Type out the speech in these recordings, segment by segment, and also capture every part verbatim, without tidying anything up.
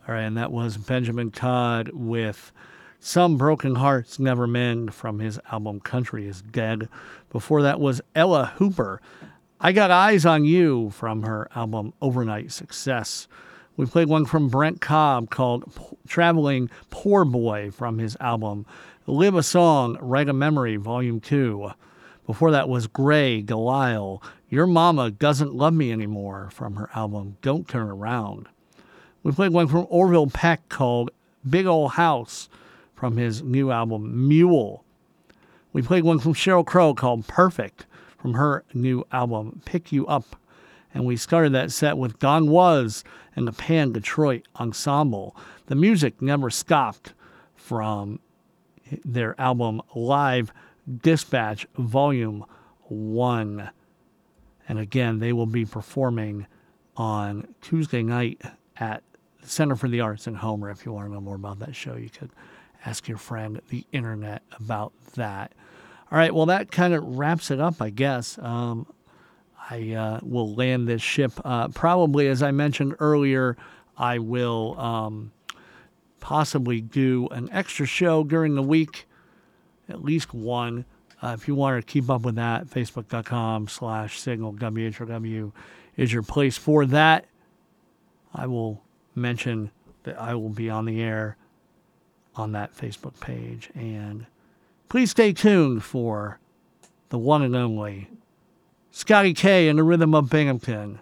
All right, and that was Benjamin Todd with Some Broken Hearts Never Mend from his album Country is Dead. Before that was Ella Hooper, I Got Eyes on You from her album Overnight Success. We played one from Brent Cobb called Traveling Poor Boy from his album Live a Song, Write a Memory, Volume two. Before that was Gray, Galile, Your Mama Doesn't Love Me Anymore from her album Don't Turn Around. We played one from Orville Peck called Big Ol' House from his new album Mule. We played one from Sheryl Crow called Perfect from her new album Pick You Up. And we started that set with Don Was and the Pan Detroit Ensemble. The Music Never Stopped from their album Live Dispatch Volume one. And again, they will be performing on Tuesday night at the Center for the Arts in Homer. If you want to know more about that show, you could ask your friend, the internet, about that. All right, well, that kind of wraps it up, I guess. Um, I uh, will land this ship. Uh, probably, as I mentioned earlier, I will um, possibly do an extra show during the week, at least one. Uh, if you want to keep up with that, facebook.com slash signal W H R W is your place for that. I will mention that I will be on the air on that Facebook page. And please stay tuned for the one and only Scotty K and the Rhythm of Binghamton.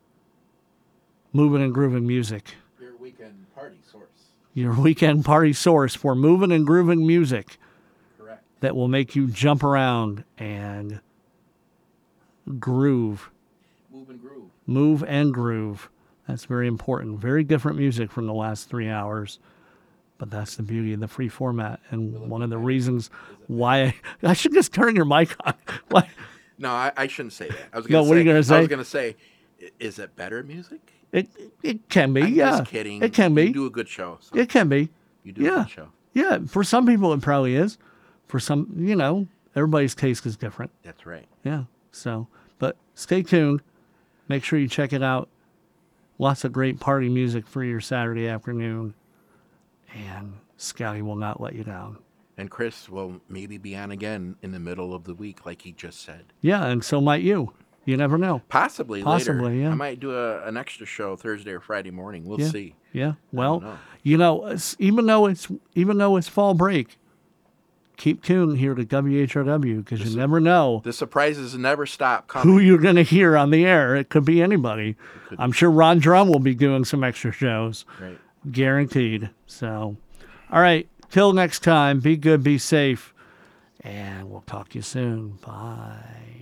Moving and grooving music. Your weekend party source. Your weekend party source for moving and grooving music. Correct. That will make you jump around and groove. Move and groove. Move and groove. That's very important. Very different music from the last three hours. But that's the beauty of the free format. And one of the reasons why I, I should just turn your mic on. Why? No, I, I shouldn't say that. I was No, going to what say, are you gonna say? I was going to say, i- is it better music? It it can be, I'm yeah. just kidding. It can be. You do a good show. So It can be. you do yeah. a good show. Yeah. For some people, it probably is. For some, you know, everybody's taste is different. That's right. Yeah. So, but stay tuned. Make sure you check it out. Lots of great party music for your Saturday afternoon. And Scotty will not let you down. And Chris will maybe be on again in the middle of the week, like he just said. Yeah, and so might you. You never know. Possibly, Possibly, later. yeah. I might do a, an extra show Thursday or Friday morning. We'll Yeah. see. Yeah. Well, know. you know, it's, even though it's even though it's fall break, keep tuned here to W H R W because you never know The surprises never stop coming. who you're going to hear on the air. It could be anybody. could I'm sure Ron Drum will be doing some extra shows. Right. Guaranteed. So, all right. Till next time, be good, be safe, and we'll talk to you soon. Bye.